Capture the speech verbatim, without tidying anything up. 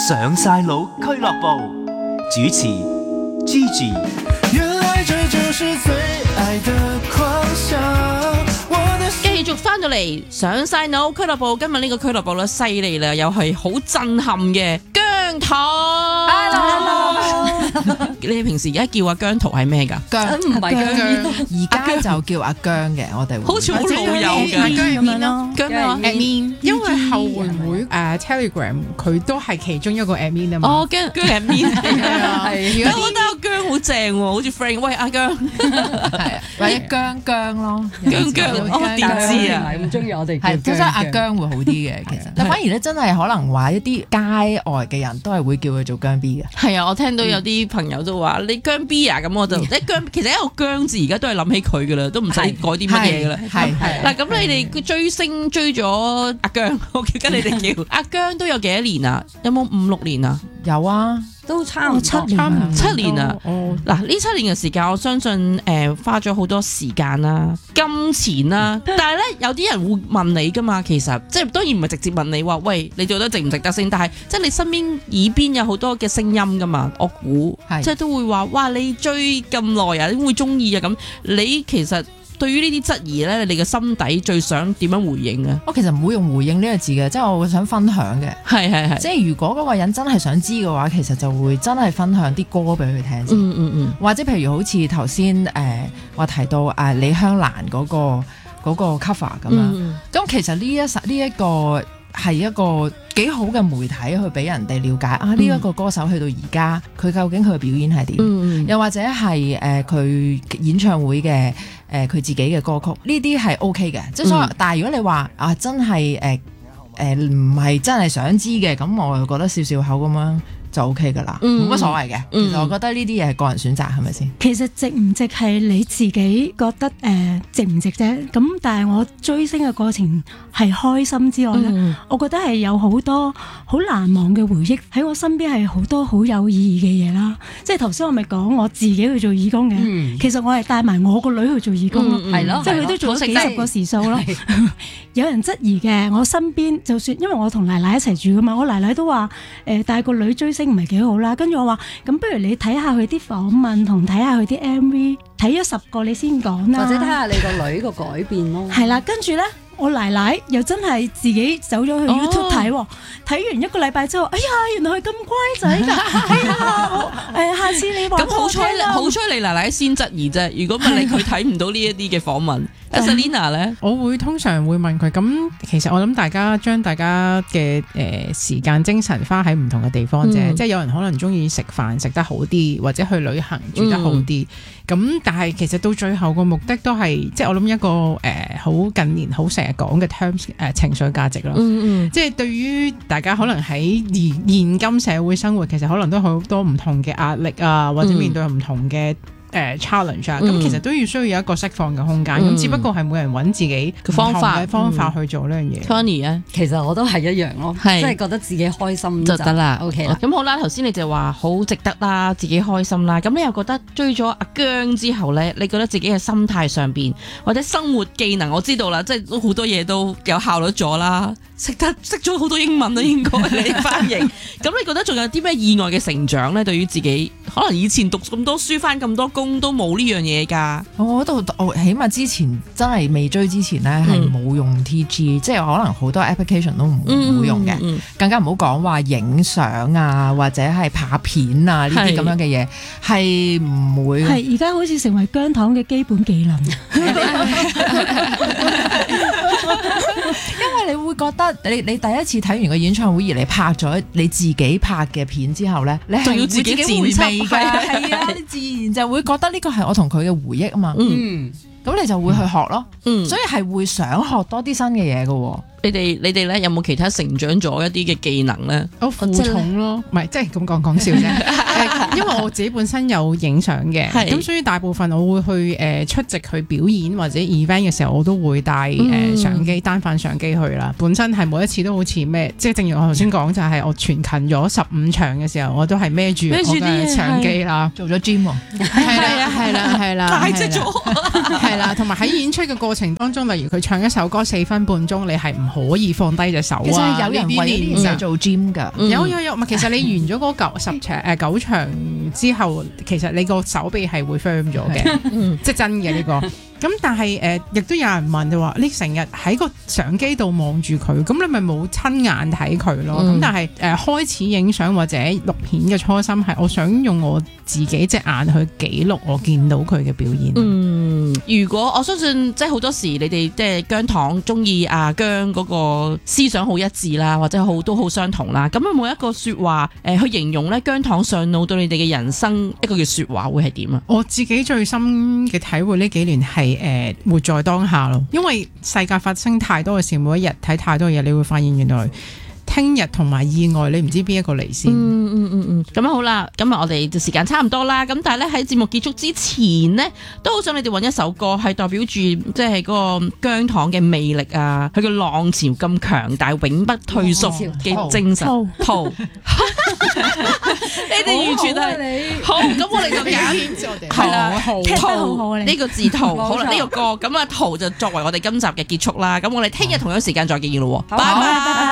上晒腦俱樂部，主持 Gigi。 原來這就是最愛的狂想。 繼續翻到嚟上晒腦俱樂部，今日呢個俱樂部咧犀利啦，又係好震撼嘅姜濤。Hello，你哋平時而家叫阿姜濤係咩㗎？ 姜唔係姜，而家就叫阿姜嘅，我哋好似好老友嘅阿姜咁樣咯， 姜啊 admin，因為後援會誒 Telegram 佢都係其中一個 admin 啊嘛。 哦，姜姜 admin 係啊， 係。 我覺得阿姜好正喎，好似 friend。喂，阿姜係啊，或者姜姜咯， 姜姜，我點知啊？ 唔中意我哋係，即係阿姜會好啲嘅，其實。但反而咧，真係可能話一啲街外嘅人都係會叫佢做姜 B 嘅。 係啊，我聽到有啲朋友都話你姜 B 啊，咁我就一姜，其實一個姜字而家都係諗起佢噶啦，都唔使改啲乜嘢噶啦。係係嗱，咁你哋追星追咗阿姜，我記得你哋叫阿姜都有幾多年啊？有冇五六年啊？ 有啊。 都差唔多七年，七年啊！嗱、 哦， 呢七年嘅時間，我相信誒、呃、花咗好多時間啦、金錢啦，但係咧有啲人會問你噶嘛，其實即係當然唔係直接問你話，喂，你做得值唔值得先？但係即係你身邊耳邊有好多嘅聲音噶嘛，我估即係都會話，哇！你追咁耐啊，點會中意啊？咁你其實對於呢啲質疑咧，你嘅心底最想點樣回應啊？ 我其實唔會用回應呢個字嘅，即係我會想分享嘅。 係係係， 即係如果嗰個人真係想知嘅話，其實就會真係分享啲歌俾佢聽先。 嗯嗯嗯。 或者譬如好似頭先誒話提到誒李香蘭嗰個嗰個 cover 咁樣。 嗯。 咁其實呢一實呢一個係一個幾好嘅媒體去俾人哋了解啊！呢一個歌手去到而家，佢究竟佢嘅表演係點？ 嗯。 又或者係誒佢演唱會嘅。誒佢、呃、自己嘅歌曲呢啲係 O K 嘅，即係所以。嗯、但係如果你話啊真係誒誒唔係真係想知嘅，咁我就覺得笑笑口咁樣就 O K 噶啦，冇乜、嗯、所謂嘅。嗯、其實我覺得呢啲嘢係個人選擇，係咪先？ 其實值唔值係你自己覺得誒、呃、值唔值啫。咁但係我追星嘅過程係開心之外咧，嗯、我覺得係有好多好難忘嘅回憶喺我身邊，係好多好有意義嘅嘢啦。即係頭先我咪講我自己去做義工嘅，嗯、其實我係帶埋我個女去做義工咯，係咯、嗯，即係佢都做咗幾十個時數咯。有人質疑嘅，我身邊就算因為我同奶奶一齊住噶嘛，我奶奶都話誒帶個女追星唔係幾好啦。跟住我話咁，不如你睇下佢啲訪問同睇下佢啲 M V， 睇咗十個你先講啦， 或者睇下你個女個改變咯。 係啦，跟住咧。我奶奶又真係自己走咗去 YouTube 睇，睇、哦、完一個禮拜之後，哎呀，原來佢咁乖仔㗎，哎呀，誒，下次你話咁好彩，好彩你奶奶先質疑啫，如果唔係佢睇唔到呢一啲嘅訪問。阿 Selina 咧， 我會通常會問佢，咁其實我諗大家將大家嘅誒、呃、時間精神花喺唔同嘅地方啫，嗯、即係有人可能中意食飯食得好啲，或者去旅行住得好啲，咁、嗯、但係其實到最後個目的都係，即係我諗一個誒好、呃、近年好成日講嘅 terms 誒、呃、情緒價值咯，嗯嗯、即係對於大家可能喺現現今社會生活，其實可能都好多唔同嘅壓力啊，或者面對唔同嘅。誒、uh, challenge 啊，咁、嗯、其實都要需要有一個釋放嘅空間，咁、嗯、只不過係每人揾自己嘅方法方法去做呢樣嘢。 Tony 啊， 其實我都係一樣咯，即係覺得自己開心就得啦。OK 啦， 咁好啦，頭先你就話好值得啦，自己開心啦，咁你又覺得追咗阿姜之後咧，你覺得自己嘅心態上邊或者生活技能，我知道啦，即係都好多嘢都有效率咗啦，識得識咗好多英文啦，應該你翻譯。咁你覺得仲有啲咩意外嘅成長咧？對於自己，可能以前讀咁多書，翻咁多工都冇呢樣嘢㗎。 我覺得我起碼之前真係未追之前咧，係冇用 T G，、嗯、即係可能好多 application 都唔會用嘅，嗯嗯嗯、更加唔好講話影相啊，或者係拍片啊呢啲咁樣嘅嘢，係唔會。 係而家好似成為姜糖嘅基本技能。 因為你會覺得你你第一次睇完個演唱會而你拍咗你自己拍嘅片之後咧，你係要自己回味㗎，係啊，你自然就會覺得呢個係我同佢嘅回憶啊嘛。嗯，咁你就會去學咯。嗯，所以係會想學多啲新嘅嘢㗎。 你哋你哋咧有冇其他成長咗一啲嘅技能咧？ 我負重咯，唔係即係咁講講笑啫。 誒，因為我自己本身有影相嘅， 係咁所以大部分我會去誒出席去表演或者 event 嘅時候，我都會帶誒相機單反相機去啦。本身係每一次都好似咩，即係正如我頭先講，就係我全勤咗十五場嘅時候，我都係孭住我嘅相機啦， 做咗 gym 喎， 係啦係啦係啦， 大隻咗， 係啦，同埋喺演出嘅過程當中，例如佢唱一首歌四分半鐘，你係唔可以放低隻手啊！ 其實係有人為呢件事做 gym 㗎， 有有有，唔係其實你完咗嗰九十場誒九場之後，其實你個手臂係會 firm 咗嘅，即係真嘅呢個。咁但係誒，亦都有人問就話，你成日喺個相機度望住佢，咁你咪冇親眼睇佢咯。咁、嗯、但係誒、呃、開始影相或者錄片嘅初心係，我想用我自己隻眼去記錄我見到佢嘅表演。 嗯，如果我相信即係好多時你哋即係姜糖中意阿姜嗰個思想好一致啦，或者好都好相同啦。咁有冇一個説話誒、呃、去形容咧姜糖上腦對你哋嘅人生一個嘅説話會係點啊？ 我自己最深嘅體會呢幾年係。誒、呃，活在當下咯，因為世界發生太多嘅事，每一日睇太多嘢，你會發現原來聽日同埋意外，你唔知邊一個嚟先。 嗯嗯嗯嗯，咁、嗯、好啦，今日我哋就時間差唔多啦，咁但係咧喺節目結束之前呢，都好想你哋揾一首歌，係代表住即係嗰個姜糖嘅魅力啊，佢嘅浪潮咁強大，永不退縮嘅精神。圖，你哋完全係好，咁我哋就揀係啦，圖呢個字圖，好啦，呢個歌，咁啊圖就作為我哋今集嘅結束啦。咁我哋聽日同樣時間再見咯，拜拜。